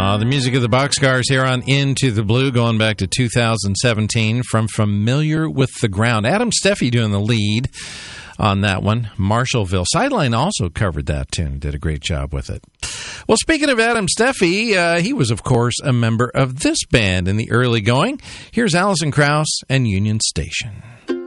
The music of the Boxcars here on Into the Blue, going back to 2017 from Familiar with the Ground. Adam Steffi doing the lead on that one. Marshallville. Sideline also covered that tune, did a great job with it. Well, speaking of Adam Steffi, he was, of course, a member of this band in the early going. Here's Alison Krauss and Union Station.